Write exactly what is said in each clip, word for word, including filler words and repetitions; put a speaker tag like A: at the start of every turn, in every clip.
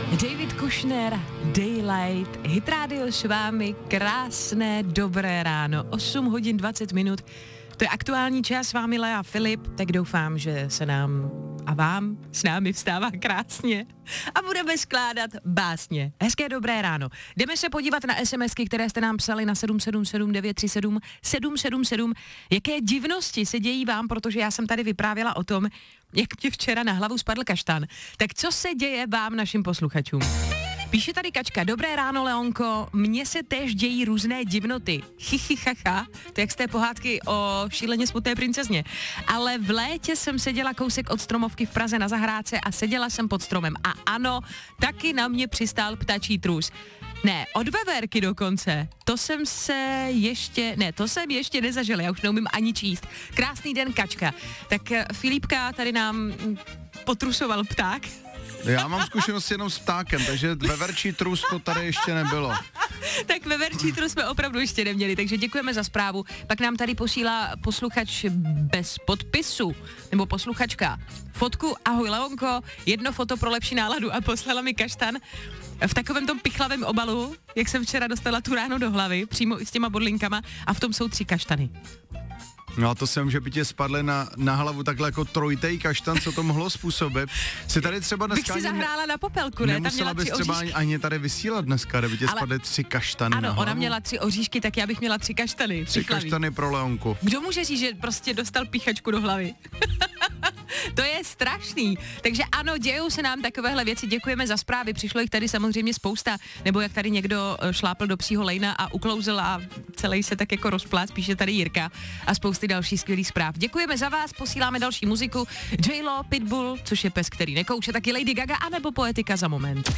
A: David Kushner, Daylight, Hit Radio s vámi, krásné, dobré ráno, osm hodin dvacet minut, to je aktuální čas, s vámi Lea Filip, tak doufám, že se nám a vám s námi vstává krásně a budeme skládat básně. Hezké dobré ráno. Jdeme se podívat na SMSky, které jste nám psali na sedm sedm sedm devět tři sedm sedm sedm sedm. Jaké divnosti se dějí vám, protože já jsem tady vyprávěla o tom, jak mě včera na hlavu spadl kaštan. Tak co se děje vám, našim posluchačům? Píše tady Kačka, dobré ráno Leonko, mně se též dějí různé divnoty. Chichychacha, to jak z té pohádky o šíleně smutné princezně. Ale v létě jsem seděla kousek od stromovky v Praze na zahrádce a seděla jsem pod stromem. A ano, taky na mě přistál ptačí trůs. Ne, od veverky dokonce. To jsem se ještě, ne, to jsem ještě nezažila, já už neumím ani číst. Krásný den, Kačka. Tak Filipka tady nám potrusoval pták.
B: Já mám zkušenost jenom s ptákem, takže veverčí trus to tady ještě nebylo.
A: Tak veverčí trus jsme opravdu ještě neměli, takže děkujeme za zprávu. Pak nám tady posílá posluchač bez podpisu, nebo posluchačka fotku, ahoj Leonko, jedno foto pro lepší náladu a poslala mi kaštan v takovém tom pichlavém obalu, jak jsem včera dostala tu ráno do hlavy, přímo i s těma bodlinkama a v tom jsou tři kaštany.
B: No a to jsem, že by tě spadly na, na hlavu takhle jako trojtej kaštan, co to mohlo způsobit. Si tady třeba dneska
A: bych si zahrála na popelku, ne?
B: Nemusela bys třeba ani, ani tady vysílat dneska, kdyby tě ale spadly tři kaštany
A: ano,
B: na hlavu.
A: Ona měla tři oříšky, tak já bych měla tři kaštany.
B: Tři pichlavý. Kaštany pro Leonku.
A: Kdo může říct, že prostě dostal píchačku do hlavy? To je strašný. Takže ano, dějou se nám takovéhle věci, děkujeme za zprávy, přišlo jich tady samozřejmě spousta, nebo jak tady někdo šlápl do psího lejna a uklouzl a celý se tak jako rozplát, píše tady Jirka a spousty dalších skvělých zpráv. Děkujeme za vás, posíláme další muziku, J-Lo, Pitbull, což je pes, který nekouše, taky Lady Gaga, anebo Poetika za moment.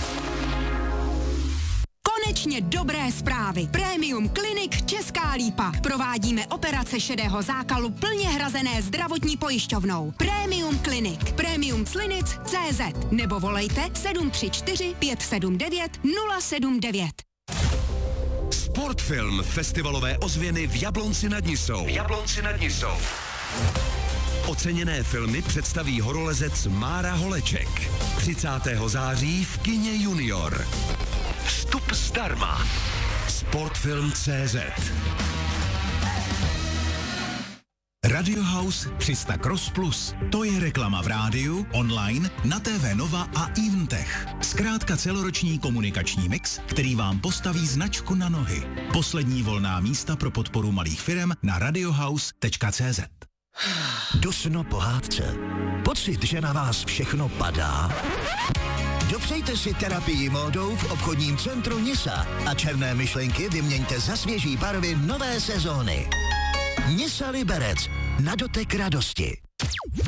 C: Konečně dobré zprávy. Premium Clinic Česká Lípa. Provádíme operace šedého zákalu plně hrazené zdravotní pojišťovnou. Premium Clinic. Premium Clinic tečka cé zet nebo volejte sedm tři čtyři pět sedm devět nula sedm devět.
D: Sportfilm festivalové ozvěny v Jablonci nad Nisou. V Jablonci nad Nisou. Oceněné filmy představí horolezec Mára Holeček. třicátého září v kině Junior. Vstup zdarma. Sportfilm tečka cé zet.
E: Radio House tři sta Cross Plus. To je reklama v rádiu, online, na té vé Nova a Eventech. Zkrátka celoroční komunikační mix, který vám postaví značku na nohy. Poslední volná místa pro podporu malých firem na radiohouse tečka cé zet.
F: Dusno pohádce. Pocit, že na vás všechno padá? Dopřejte si terapii módou v obchodním centru Nisa a černé myšlenky vyměňte za svěží barvy nové sezóny. Nisa Liberec. Na dotek radosti.